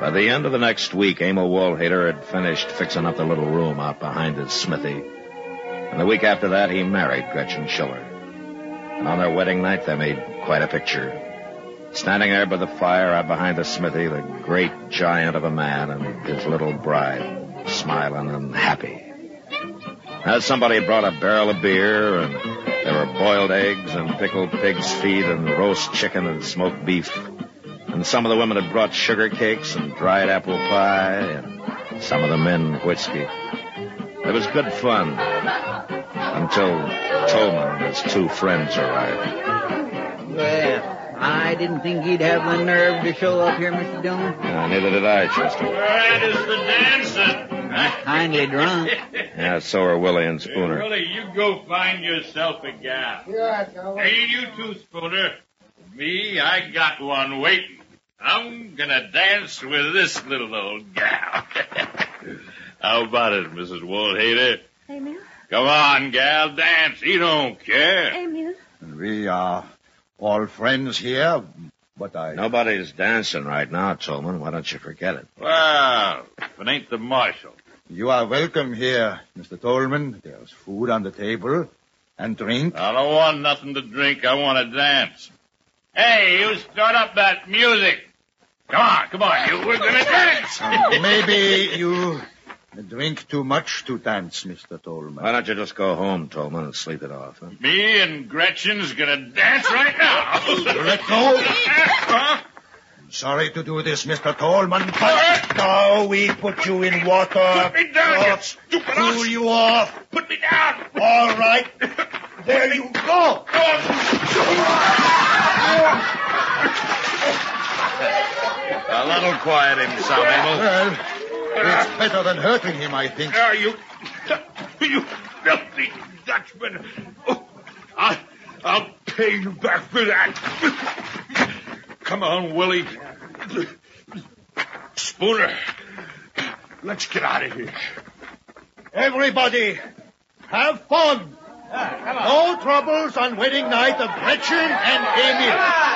By the end of the next week, Emil Wohlhader had finished fixing up the little room out behind his smithy. And the week after that, he married Gretchen Schiller. And on their wedding night, they made quite a picture. Standing there by the fire out behind the smithy, the great giant of a man and his little bride, smiling and happy. As somebody brought a barrel of beer, and there were boiled eggs and pickled pig's feet and roast chicken and smoked beef. And some of the women had brought sugar cakes and dried apple pie, and some of the men whiskey. It was good fun until Tolman and his two friends arrived. Well, I didn't think he'd have the nerve to show up here, Mr. Dillon. Neither did I, Chester. Where is the dancing? Kindly drunk. Yeah, so are Willie and Spooner. Willie, you go find yourself a gal. Sure, Hey, you too, Spooner. Me, I got one waiting. I'm gonna dance with this little old gal. How about it, Mrs. Wohlhader? Emil? Come on, gal, dance. He don't care. Emil? We are all friends here, but Nobody's dancing right now, Tolman. Why don't you forget it? Well, if it ain't the marshal. You are welcome here, Mr. Tolman. There's food on the table and drink. I don't want nothing to drink. I want to dance. Hey, you start up that music. Come on, you. We're gonna dance. Maybe you drink too much to dance, Mr. Tolman. Why don't you just go home, Tolman, and sleep it off, huh? Me and Gretchen's gonna dance right now. Let go. Huh? Sorry to do this, Mr. Tolman, but now we put you in water. Put me down, you stupid Cool ass. you off. Put me down. All right. There you go. A little quiet him some, Emil. Well, it's better than hurting him, I think. You filthy Dutchman. Oh, I'll pay you back for that. Come on, Willie. Spooner, let's get out of here. Everybody, have fun. No troubles on wedding night of Gretchen and Emil.